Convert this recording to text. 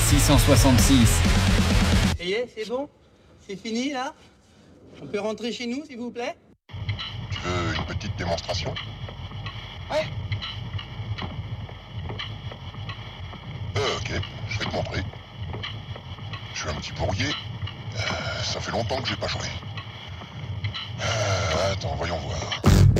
666. Ça y est, c'est bon? C'est fini là? On peut rentrer chez nous, s'il vous plaît? Tu veux une petite démonstration? Ouais. Ok, je vais te montrer. Je suis un petit peu rouillé. Ça fait longtemps que j'ai pas joué. Attends, voyons voir.